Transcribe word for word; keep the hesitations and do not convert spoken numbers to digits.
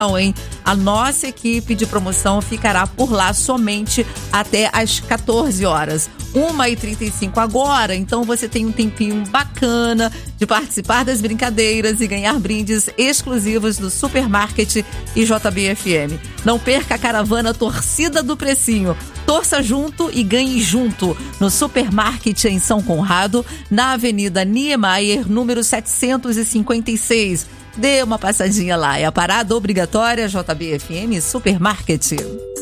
Não, hein? A nossa equipe de promoção ficará por lá somente até às quatorze horas. uma e trinta e cinco agora, então você tem um tempinho bacana de participar das brincadeiras e ganhar brindes exclusivos do Supermarket e J B F M. Não perca a caravana Torcida do Precinho. Torça junto e ganhe junto no Supermarket em São Conrado, na Avenida Niemeyer, número setecentos e cinquenta e seis. Dê uma passadinha lá. É a parada obrigatória J B F M Supermarket.